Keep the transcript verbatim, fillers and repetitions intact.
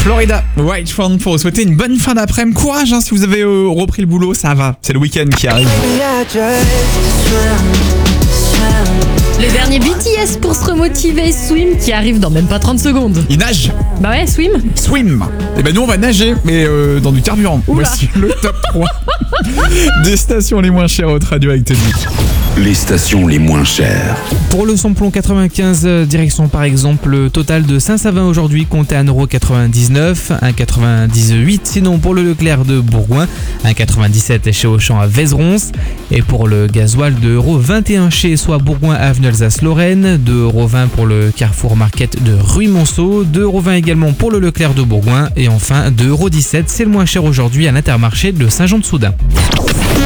Florida, White Front pour vous souhaiter une bonne fin d'après-midi. Courage hein, si vous avez euh, repris le boulot, ça va. C'est le week-end qui arrive. Le dernier B T S pour se remotiver, Swim, qui arrive dans même pas trente secondes. Il nage. Bah ouais, Swim. Swim. Et ben nous on va nager, mais euh, dans du carburant. Oula. Voici le top trois des stations les moins chères au radio avec Teddy. Les stations les moins chères. Pour le samplon quatre-vingt-quinze, direction par exemple le Total de Saint-Savin aujourd'hui, comptez un euro quatre-vingt-dix-neuf, un euro quatre-vingt-dix-huit. Sinon pour le Leclerc de Bourgoin, un euro quatre-vingt-dix-sept chez Auchan à Vézeronce. Et pour le gasoil, deux euros vingt et un chez soit Bourgoin avenue Alsace-Lorraine, deux euros vingt pour le Carrefour Market de Ruy-Monceau, deux euros vingt également pour le Leclerc de Bourgoin. Et enfin deux euros dix-sept, c'est le moins cher aujourd'hui à l'Intermarché de Saint-Jean-de-Soudain.